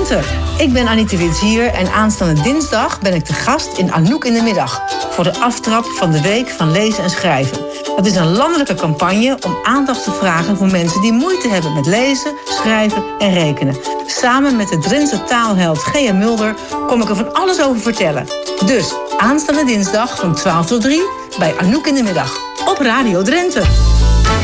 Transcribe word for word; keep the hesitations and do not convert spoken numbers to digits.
Drenthe. Ik ben Anita Witsier en aanstaande dinsdag ben ik te gast in Anouk in de Middag voor de aftrap van de Week van Lezen en Schrijven. Dat is een landelijke campagne om aandacht te vragen voor mensen die moeite hebben met lezen, schrijven en rekenen. Samen met de Drentse taalheld Gea Mulder kom ik er van alles over vertellen. Dus aanstaande dinsdag van twaalf tot drie bij Anouk in de Middag op Radio Drenthe.